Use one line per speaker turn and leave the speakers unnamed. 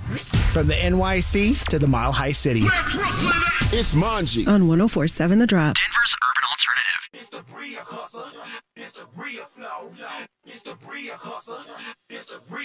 From the NYC to the Mile High City.
It's Manji
on 104.7 The Drop.
Denver's urban alternative.
It's the Bria Hustler. It's the Bria Flow. It's the Bria Hustler.